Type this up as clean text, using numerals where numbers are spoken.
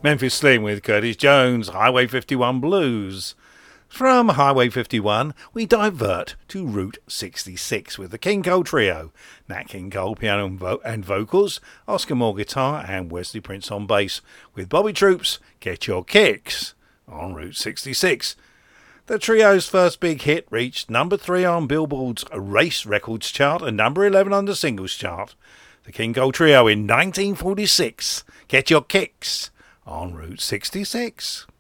Memphis Slim with Curtis Jones, Highway 51 Blues. From Highway 51, we divert to Route 66 with the King Cole Trio. Nat King Cole piano and vocals, Oscar Moore guitar and Wesley Prince on bass, with Bobby Troop's Get Your Kicks on Route 66. The trio's first big hit reached number 3 on Billboard's Race Records chart and number 11 on the singles chart. The King Cole Trio in 1946, Get Your Kicks on Route 66.